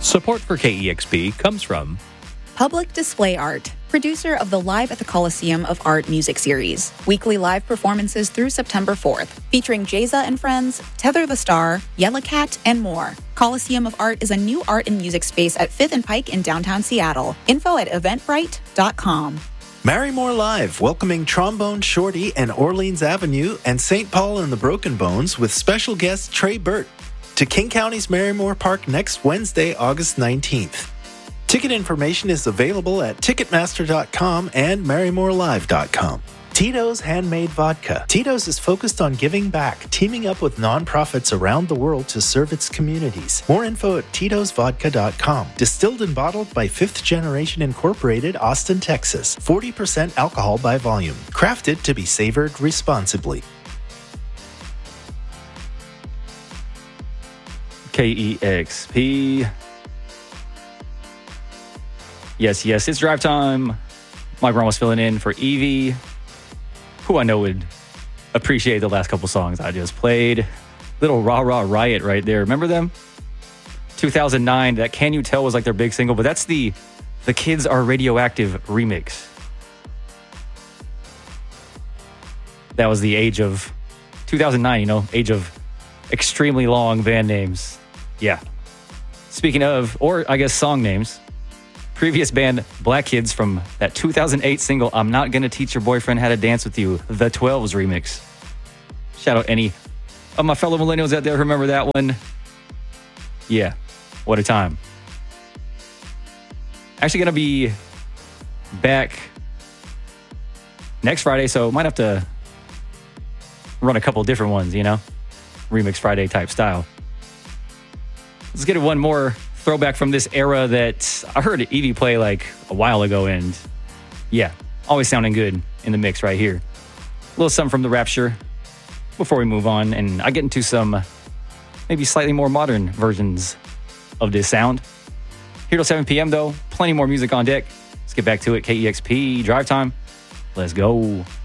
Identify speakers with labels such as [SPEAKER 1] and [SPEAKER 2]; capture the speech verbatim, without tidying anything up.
[SPEAKER 1] Support for K E X P comes from
[SPEAKER 2] Public Display Art, producer of the Live at the Coliseum of Art music series. Weekly live performances through September fourth, featuring Jayza and Friends, Tether the Star, Yellow Cat, and more. Coliseum of Art is a new art and music space at fifth and Pike in downtown Seattle. Info at eventbrite dot com.
[SPEAKER 3] Marymore Live, welcoming Trombone Shorty and Orleans Avenue and Saint Paul and the Broken Bones with special guest Trey Burt to King County's Marymore Park next Wednesday, August nineteenth. Ticket information is available at ticketmaster dot com and marymore live dot com. Tito's Handmade Vodka. Tito's is focused on giving back, teaming up with nonprofits around the world to serve its communities. More info at titos vodka dot com. Distilled and bottled by Fifth Generation Incorporated, Austin, Texas. forty percent alcohol by volume. Crafted to be savored responsibly.
[SPEAKER 4] K E X P. Yes, yes, it's drive time. Mike Brown was filling in for Evie, who I know would appreciate the last couple songs I just played. Little Rah Rah Riot right there. Remember them? two thousand nine, that Can You Tell was like their big single, but that's the The Kids Are Radioactive remix. That was the age of two thousand nine, you know, age of extremely long band names. Yeah. Speaking of, or I guess song names, previous band Black Kids from that two thousand eight single, I'm Not Gonna Teach Your Boyfriend How to Dance With You, the twelves remix. Shout out any of my fellow millennials out there who remember that one. Yeah, what a time. Actually gonna be back next Friday, so might have to run a couple different ones, you know? Remix Friday type style. Let's get one more throwback from this era that I heard Evie play like a while ago, and yeah, always sounding good in the mix right here. A little something from The Rapture before we move on, and I get into some maybe slightly more modern versions of this sound. Here till seven p.m. though, plenty more music on deck. Let's get back to it. K E X P, drive time. Let's go.